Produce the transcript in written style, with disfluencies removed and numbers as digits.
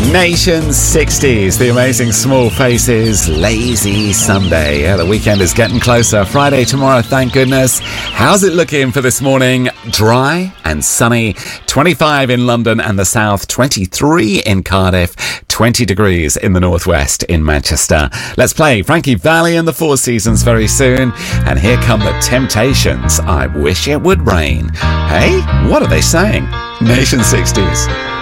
Nation 60s, the amazing Small Faces, Lazy Sunday. Yeah, the weekend is getting closer. Friday tomorrow, thank goodness. How's it looking for this morning? Dry and sunny. 25 in London and the south, 23 in Cardiff, 20 degrees in the northwest in Manchester. Let's play Frankie Valli and the Four Seasons very soon. And here come the Temptations. I wish it would rain. Hey, what are they saying? Nation 60s.